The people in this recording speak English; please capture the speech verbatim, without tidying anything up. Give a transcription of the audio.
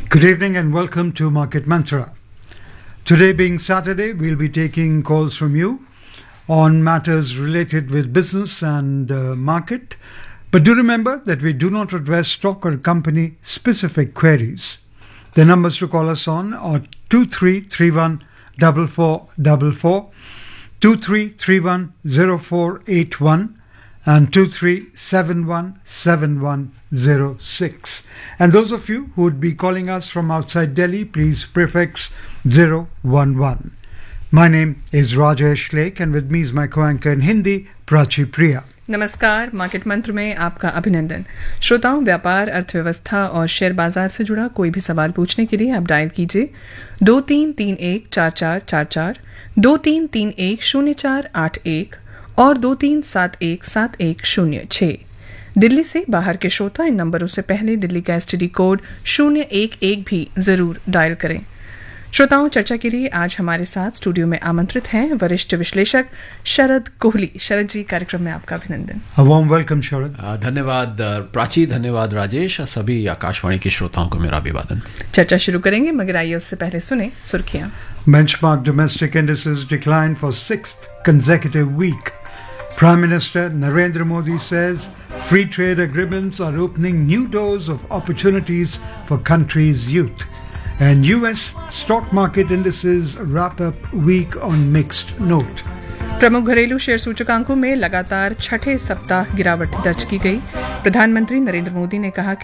Good evening and welcome to Market Mantra. Today being Saturday, we'll be taking calls from you on matters related with business and uh, market. But do remember that we do not address stock or company specific queries. The numbers to call us on are two three three one four four four four, two three three one zero four eight one and two three seven one seven one zero six. And those of you who would be calling us from outside Delhi, please prefix zero one one. My name is Rajesh Lake and with me is my co-anchor in Hindi, Prachi Priya. नमस्कार, market मंत्र में आपका अभिनंदन। श्रोताओं, व्यापार, अर्थव्यवस्था और share बाजार से जुड़ा कोई भी सवाल पूछने के लिए आप डायल कीजिए दो तीन तीन एक चार चार चार चार, दो तीन तीन एक शून्य चार आठ एक और दो तीन सात एक सात एक शून्य छः। दिल्ली से बाहर के श्रोता इन नंबरों से पहले दिल्ली का एसटीडी कोड शून्य एक एक भी जरूर डायल करें। श्रोताओं, चर्चा के लिए आज हमारे साथ स्टूडियो में आमंत्रित हैं वरिष्ठ विश्लेषक शरद कोहली। शरद जी, कार्यक्रम में आपका अभिनंदन। A warm welcome, शरद। धन्यवाद प्राची, धन्यवाद राजेश, सभी आकाशवाणी के श्रोताओं को मेरा अभिवादन। चर्चा शुरू करेंगे, मगर आइए उससे पहले सुने सुर्खियां। Benchmark domestic indices declined for sixth consecutive week. Prime Minister Narendra Modi says free trade agreements are opening new doors of opportunities for country's youth. And U S stock market indices wrap up week on mixed note. प्रमुख घरेलू share सूचकांकों में लगातार छठे सप्ताह गिरावट दर्ज की गई। प्रधानमंत्री नरेंद्र मोदी ने कहा